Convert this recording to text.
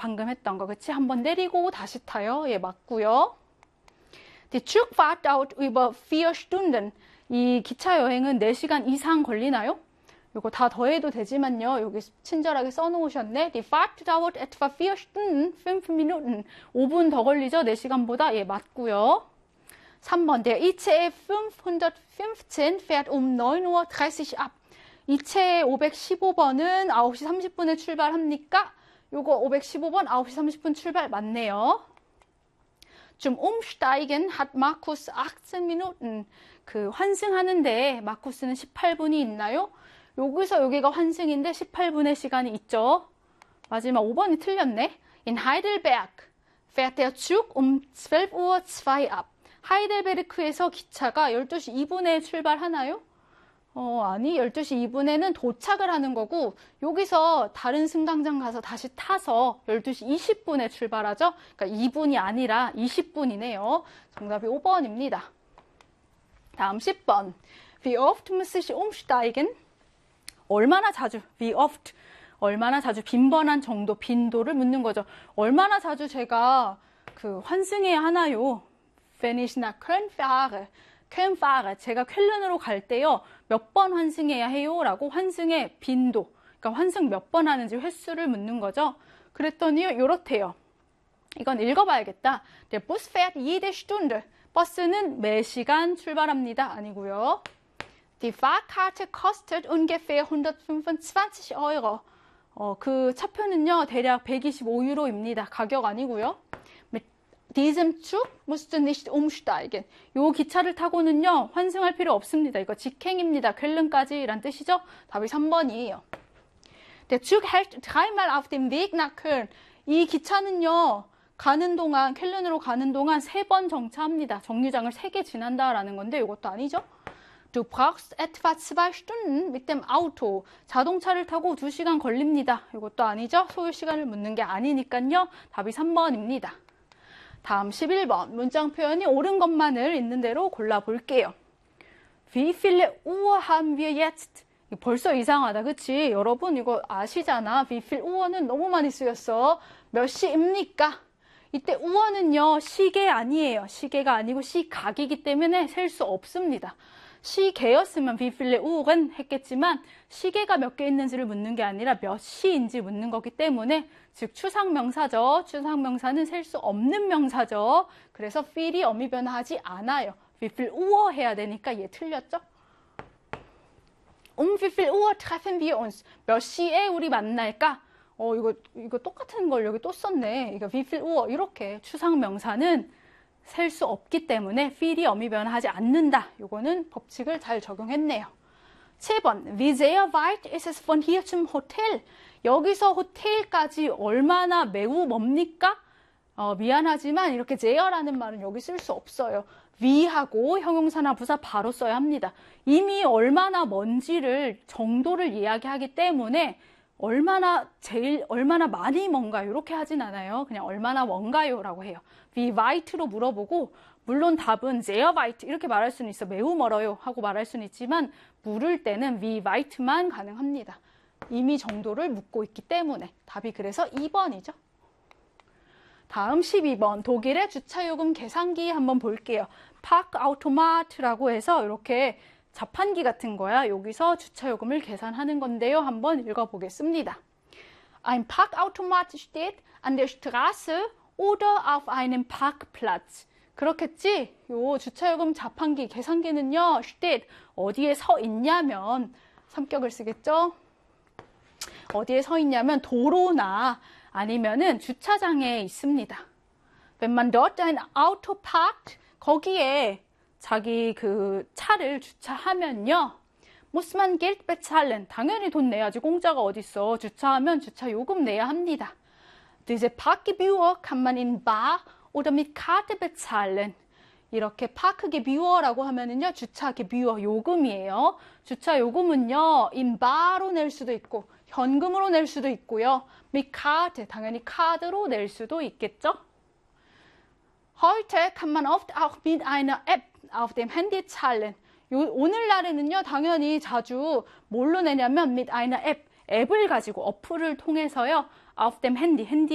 방금 했던 거, 그치? 한번 내리고 다시 타요. 예, 맞고요. Die Zugfahrt dauert über 4 Stunden. 이 기차 여행은 4시간 이상 걸리나요? 이거 다 더해도 되지만요. 여기 친절하게 써놓으셨네. Die Fahrt dauert etwa 4 Stunden, 5 Minuten. 5분 더 걸리죠? 4시간보다. 예, 맞고요. 3번. Der ICE 515 fährt um 9:30 Uhr ab. 이체 515번은 9시 30분에 출발합니까? 요거 515번 9시 30분 출발 맞네요. Zum Umsteigen hat Markus 18 Minuten. 그 환승하는데 마쿠스는 18분이 있나요? 여기서 여기가 환승인데 18분의 시간이 있죠. 마지막 5번이 틀렸네. In Heidelberg fährt der Zug um 12:02 Uhr ab. 하이델베르크에서 기차가 12시 2분에 출발하나요? 아니, 12시 2분에는 도착을 하는 거고, 여기서 다른 승강장 가서 다시 타서 12시 20분에 출발하죠? 그러니까 2분이 아니라 20분이네요. 정답이 5번입니다. 다음 10번. Wie oft muss ich umsteigen? 얼마나 자주, wie oft, 얼마나 자주, 빈번한 정도, 빈도를 묻는 거죠. 얼마나 자주 제가 환승해야 하나요? Wenn ich nach Köln fahre, 제가 쾰른으로 갈 때요, 몇 번 환승해야 해요? 라고 환승의 빈도, 그러니까 환승 몇 번 하는지 횟수를 묻는 거죠. 그랬더니요, 요렇대요. 이건 읽어봐야겠다. Der Bus fährt jede Stunde. 버스는 매 시간 출발합니다. 아니고요. Die Fahrkarte kostet ungefähr 125 Euro. 그 차표는요, 대략 125유로입니다. 가격 아니고요. Mit diesem Zug musst du nicht umsteigen. 요 기차를 타고는요, 환승할 필요 없습니다. 이거 직행입니다. 쾰른까지 란 뜻이죠? 답이 3번이에요. Der Zug hält dreimal auf dem Weg nach Köln. 이 기차는요, 가는 동안, 쾰른으로 가는 동안 3번 정차합니다. 정류장을 3개 지난다라는 건데 이것도 아니죠? Du brauchst etwa 2 Stunden mit dem Auto. 자동차를 타고 2시간 걸립니다. 이것도 아니죠? 소요 시간을 묻는 게 아니니까요. 답이 3번입니다. 다음 11번. 문장 표현이 옳은 것만을 있는 대로 골라볼게요. Wie viele Uhr haben wir jetzt? 벌써 이상하다, 그치? 여러분 이거 아시잖아. Wie viel Uhr는 너무 많이 쓰였어. 몇 시입니까? 이때 우어는요, 시계 아니에요. 시계가 아니고 시각이기 때문에 셀 수 없습니다. 시계였으면 wie viele Uhren 했겠지만 시계가 몇 개 있는지를 묻는 게 아니라 몇 시인지 묻는 거기 때문에 즉 추상명사죠. 추상명사는 셀 수 없는 명사죠. 그래서 feel이 어미 변화하지 않아요. wie viel Uhr 해야 되니까 얘 틀렸죠? wie viel Uhr treffen wir uns? 몇 시에 우리 만날까? 이거 똑같은 걸 여기 또 썼네. 이거 wie viel Uhr 이렇게 추상명사는 셀 수 없기 때문에 feel이 어미 변화하지 않는다. 이거는 법칙을 잘 적용했네요. 7번. Wie sehr weit ist es von hier zum Hotel? 여기서 호텔까지 얼마나 매우 멉니까? 미안하지만 이렇게 sehr라는 말은 여기 쓸 수 없어요. 위하고 형용사나 부사 바로 써야 합니다. 이미 얼마나 먼지를 정도를 이야기하기 때문에 얼마나 많이 먼가요? 이렇게 하진 않아요. 그냥 얼마나 먼가요? 라고 해요. Wie weit로 물어보고, 물론 답은 sehr weit 이렇게 말할 수는 있어. 매우 멀어요 하고 말할 수는 있지만 물을 때는 wie weit만 가능합니다. 이미 정도를 묻고 있기 때문에 답이 그래서 2번이죠. 다음 12번. 독일의 주차요금 계산기 한번 볼게요. Parkautomat라고 해서 이렇게 자판기 같은 거야. 여기서 주차요금을 계산하는 건데요. 한번 읽어보겠습니다. Ein Parkautomat steht an der Straße oder auf einem Parkplatz. 그렇겠지? 요 주차요금 자판기 계산기는요. steht 어디에 서 있냐면 삼격을 쓰겠죠? 어디에 서 있냐면 도로나 아니면은 주차장에 있습니다. Wenn man dort ein Auto parkt, 거기에 자기 그 차를 주차하면요. muss man Geld bezahlen. 당연히 돈 내야지. 공짜가 어딨어. 주차하면 주차 요금 내야 합니다. Diese Parkgebühr kann man in bar oder mit Karte bezahlen. 이렇게 파크gebühr라고 하면은요. 주차gebühr 요금이에요. 주차 요금은요. in bar로 낼 수도 있고 현금으로 낼 수도 있고요. mit Karte 당연히 카드로 낼 수도 있겠죠. Heute kann man oft auch mit einer App auf dem Handy zahlen. 오늘날에는요, 당연히 자주 뭘로 내냐면 mit einer App, 앱을 가지고 어플을 통해서요, auf dem Handy,